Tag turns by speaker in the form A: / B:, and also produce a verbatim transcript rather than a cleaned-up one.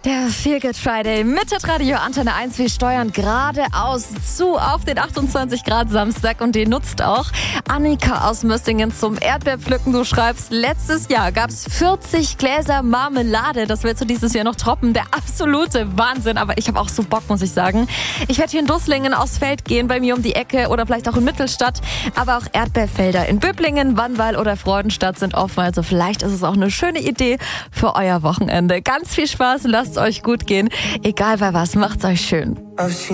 A: Der Feel Good Friday mit Radio Antenne eins. Wir steuern geradeaus zu auf den achtundzwanzig Grad Samstag und den nutzt auch Annika aus Mössingen zum Erdbeerpflücken. Du schreibst, letztes Jahr gab es vierzig Gläser Marmelade. Das willst du dieses Jahr noch toppen. Der absolute Wahnsinn. Aber ich habe auch so Bock, muss ich sagen. Ich werde hier in Dusslingen aufs Feld gehen, bei mir um die Ecke oder vielleicht auch in Mittelstadt. Aber auch Erdbeerfelder in Böblingen, Wannwall oder Freudenstadt sind offen. Also vielleicht ist es auch eine schöne Idee für euer Wochenende. Ganz viel Spaß, lasst euch gut gehen. Egal bei was, macht's euch schön.